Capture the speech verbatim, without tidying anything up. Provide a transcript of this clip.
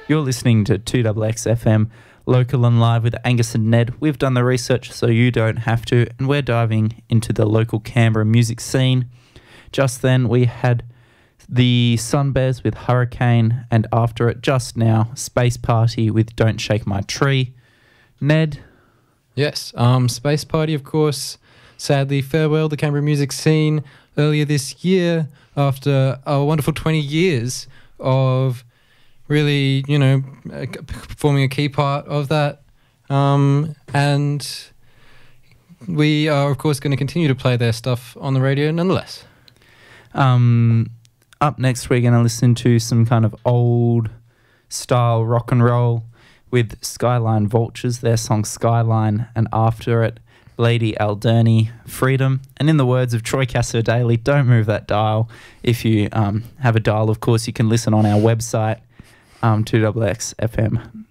You're listening to two X X F M, local and live with Angus and Ned. We've done the research so you don't have to, and we're diving into the local Canberra music scene. Just then we had the Sunbears with Hurricane, and after it just now, Space Party with Don't Shake My Tree. Ned? Yes, um, Space Party, of course, sadly farewell the Canberra music scene earlier this year after a wonderful twenty years of really, you know, performing a key part of that. Um, and we are, of course, going to continue to play their stuff on the radio nonetheless. Um, up next, we're going to listen to some kind of old style rock and roll with Skyline Vultures, their song Skyline, and after it, Lady Alderney, Freedom. And in the words of Troy Cassar-Daley, don't move that dial. If you um, have a dial, of course, you can listen on our website, um, two X X F M